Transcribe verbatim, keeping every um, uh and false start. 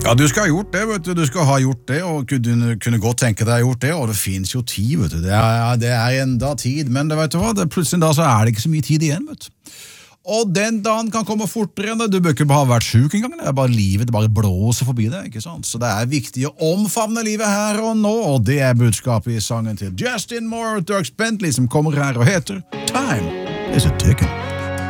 Ja, du skal ha gjort det, vet du. Du skal ha gjort det, og kunne, kunne godt tenke deg å ha gjort det, og det finnes jo tid, vet du. Det er, det er enda tid, men det, vet du hva, det, plutselig da så er det ikke så mye tid igjen, vet du. Og den dagen kan komme fortere enn det. Du bør ikke bare ha vært syk en gang, det er bare livet, det bare blåser forbi det, ikke sant? Så det er viktig å omfavne livet her og nå, og det er budskapet i sangen til Justin Moore og Dierks Bentley, som kommer her og heter Time is a Ticking.